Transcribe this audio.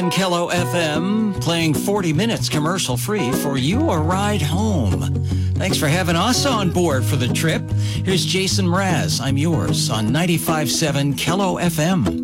Kello FM, playing 40 minutes commercial-free for you a ride home. Thanks for having us on board for the trip. Here's Jason Mraz. I'm yours on 95.7 Kello FM.